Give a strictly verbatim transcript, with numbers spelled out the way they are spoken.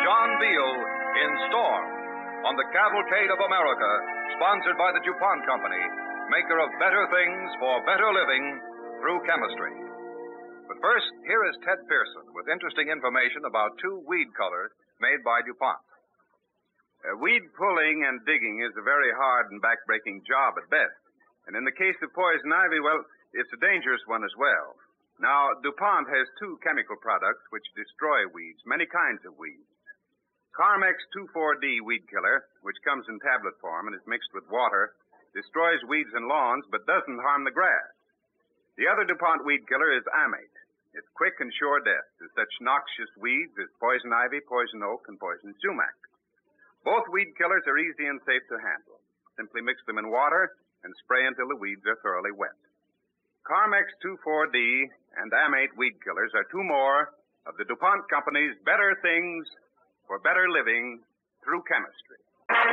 John Beal in Storm on the Cavalcade of America, sponsored by the DuPont Company, maker of better things for better living through chemistry. But first, here is Ted Pearson with interesting information about two weed colors made by DuPont. Uh, weed pulling and digging is a very hard and back-breaking job at best. And in the case of poison ivy, well, it's a dangerous one as well. Now, DuPont has two chemical products which destroy weeds, many kinds of weeds. Carmex two four D weed killer, which comes in tablet form and is mixed with water, destroys weeds and lawns but doesn't harm the grass. The other DuPont weed killer is Amate. It's quick and sure death to such noxious weeds as poison ivy, poison oak, and poison sumac. Both weed killers are easy and safe to handle. Simply mix them in water and spray until the weeds are thoroughly wet. Carmex two four D and Amate weed killers are two more of the DuPont Company's better things for better living through chemistry.